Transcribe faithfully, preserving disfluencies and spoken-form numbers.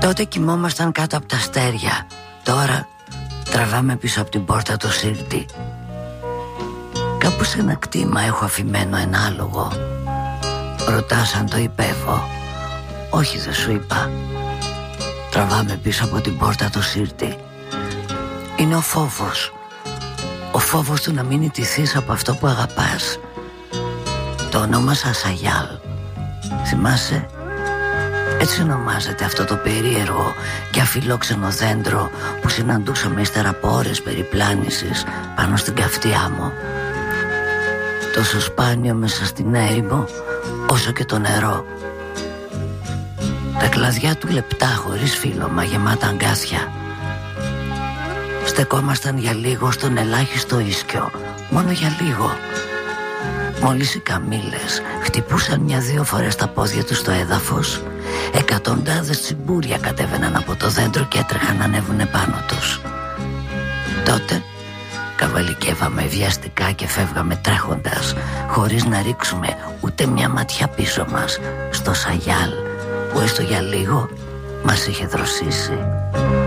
Τότε κοιμόμασταν κάτω από τα αστέρια. Τώρα τραβάμε πίσω από την πόρτα το Σύρτη. Κάπου σε ένα κτήμα έχω αφημένο ένα άλογο. Ρωτάς αν το υπέβω. Όχι, δεν σου είπα. Τραβάμε πίσω από την πόρτα το Σύρτη. Είναι ο φόβος. Ο φόβος του να μην ιτηθείς από αυτό που αγαπάς. Το ονόμασα Σαγιάλ. Θυμάσαι? Έτσι ονομάζεται αυτό το περίεργο και αφιλόξενο δέντρο που συναντούσαμε ύστερα από ώρες περιπλάνησης πάνω στην καυτή άμμο. Τόσο σπάνιο μέσα στην έρημο όσο και το νερό. Τα κλαδιά του λεπτά χωρίς φύλλωμα, γεμάτα αγκάθια. Στεκόμασταν για λίγο στον ελάχιστο ίσκιο, μόνο για λίγο. Μόλις οι καμήλες χτυπούσαν μια-δύο φορές τα πόδια τους στο έδαφος, εκατοντάδες τσιμπούρια κατέβαιναν από το δέντρο και έτρεχαν να ανέβουνε πάνω τους. Τότε καβαλικεύαμε βιαστικά και φεύγαμε τρέχοντας, χωρίς να ρίξουμε ούτε μια ματιά πίσω μας στο Σαγιάλ που έστω για λίγο μας είχε δροσίσει.